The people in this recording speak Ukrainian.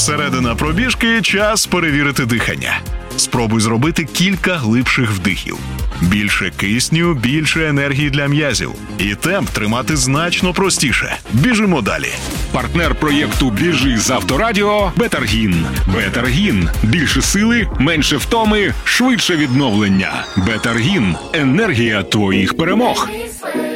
Середина пробіжки – час перевірити дихання. Спробуй зробити кілька глибших вдихів. Більше кисню, більше енергії для м'язів. І темп тримати значно простіше. Біжимо далі. Партнер проєкту «Біжи» з Авторадіо «Бетаргін». «Бетаргін» – більше сили, менше втоми, швидше відновлення. «Бетаргін» – енергія твоїх перемог.